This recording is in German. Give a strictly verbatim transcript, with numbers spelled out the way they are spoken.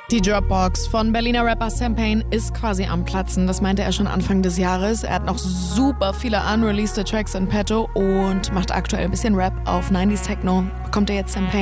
Die Dropbox von Berliner Rapper Sam Payne ist quasi am Platzen. Das meinte er schon Anfang des Jahres. Er hat noch super viele unreleased Tracks in petto und macht aktuell ein bisschen Rap auf neunziger Techno. Bekommt er jetzt Sam Payne